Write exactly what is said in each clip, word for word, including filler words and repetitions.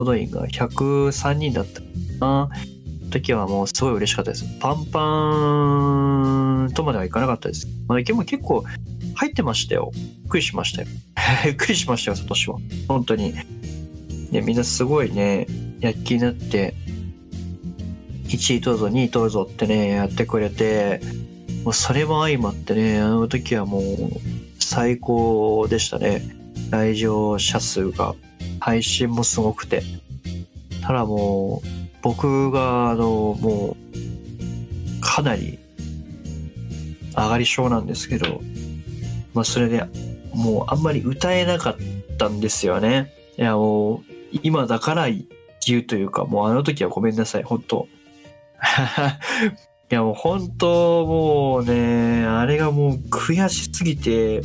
動員がひゃくさんにんだったかな。時はもうすごい嬉しかったです。パンパンとまではいかなかったです。まあ、でも結構入ってましたよ。びっくりしましたよ。びっくりしましたよ、今年は。本当に。で、みんなすごいね、躍起になって、いちいどうぞ、にいどうぞってね、やってくれて、もうそれも相まってね、あの時はもう最高でしたね。来場者数が、配信もすごくて。ただもう、僕が、あの、もう、かなり、上がり症なんですけど、まあそれで、もうあんまり歌えなかったんですよね。いやもう、今だから言うというか、もうあの時はごめんなさい、本当いやもう本当もうね、あれがもう悔しすぎて、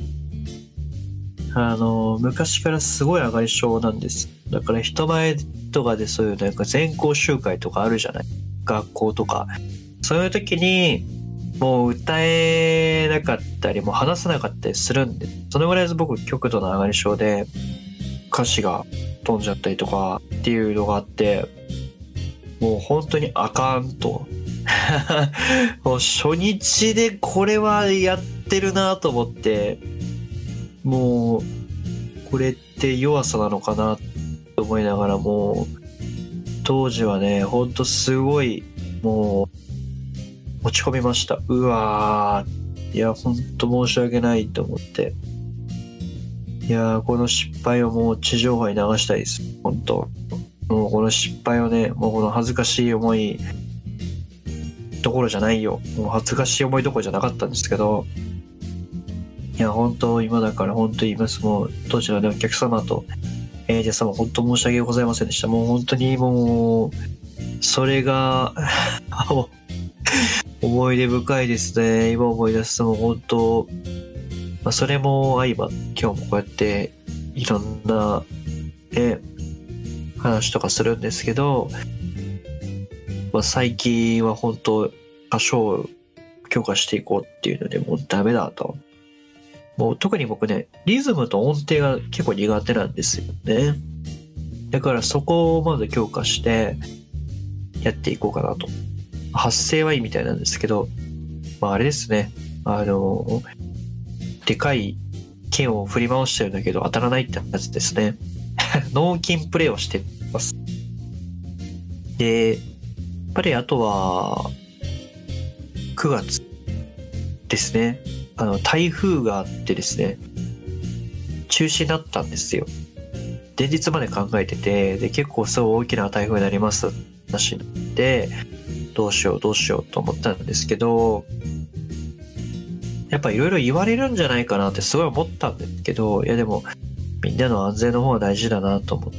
あの、昔からすごい上がり症なんです。だから人前とかでそういうなんか全校集会とかあるじゃない。学校とか。そういう時に、もう歌えなかったり、もう話せなかったりするんで、そのぐらい僕極度の上がり症で、歌詞が飛んじゃったりとかっていうのがあって、もう本当にあかんと。もう初日でこれはやってるなと思って、もうこれって弱さなのかなと思いながらも、当時はね、ほんとすごいもう落ち込みました。うわー、いやほんと申し訳ないと思って、いやーこの失敗をもう地上波に流したいです。ほんともうこの失敗をね、もうこの恥ずかしい思いどころじゃないよ。もう恥ずかしい思いどころじゃなかったんですけど、いや本当今だから本当言います。もう当時の、ね、お客様とエージェ様本当申し訳ございませんでした。もう本当にもうそれが思い出深いですね。今思い出すともう本当、まあ、それも相ま今日もこうやっていろんな、ね、話とかするんですけど、まあ、最近は本当歌唱を強化していこうっていうのでもうダメだと。もう特に僕ね、リズムと音程が結構苦手なんですよね。だからそこをまず強化してやっていこうかなと。発声はいいみたいなんですけど、まああれですね。あの、でかい剣を振り回してるんだけど当たらないってやつですね。脳筋プレイをしてます。で、やっぱりあとはくがつですね。あの台風があってですね、中止になったんですよ。前日まで考えてて、で結構そう大きな台風になります話になって、どうしようどうしようと思ったんですけど、やっぱいろいろ言われるんじゃないかなってすごい思ったんですけど、いやでもみんなの安全の方が大事だなと思って、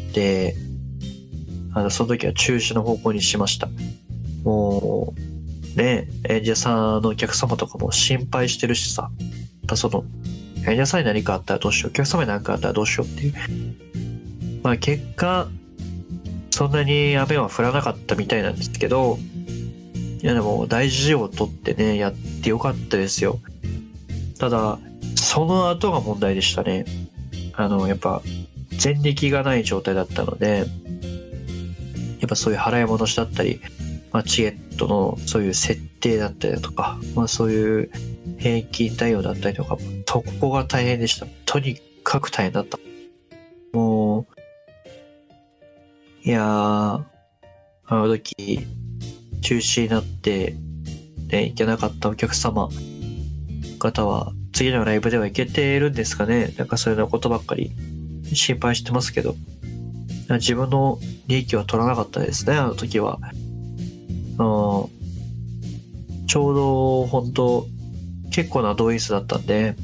あのその時は中止の方向にしました。もうね、演者さんのお客様とかも心配してるしさ、やっぱその演者さんに何かあったらどうしよう、お客様に何かあったらどうしようっていう、まあ結果そんなに雨は降らなかったみたいなんですけど、いやでも大事を取ってねやってよかったですよ。ただその後が問題でしたね。あのやっぱ前歴がない状態だったので、やっぱそういう払い戻しだったり、まあ、チケットのそういう設定だったりだとか、まあ、そういう平均対応だったりとか、そこが大変でした。とにかく大変だった。もういやー、あの時中止になってね、行けなかったお客様方は次のライブでは行けてるんですかね。なんかそういうようなことばっかり心配してますけど、自分の利益は取らなかったですね、あの時は。うん、ちょうど本当結構な動員数だったんで、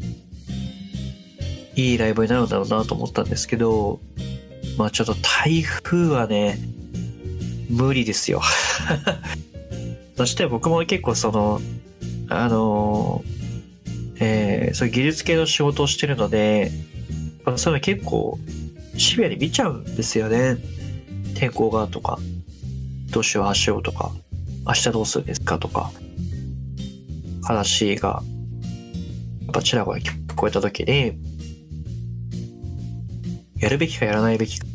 いいライブになるんだろうなと思ったんですけど、まあちょっと台風はね無理ですよ。そして僕も結構そのあのえー、そういう技術系の仕事をしてるので、まあ、そういうの結構シビアに見ちゃうんですよね。天候がとか、どうしようああしようとか、明日どうするんですかとか、話がやっぱちらほら聞こえた時に、やるべきかやらないべきか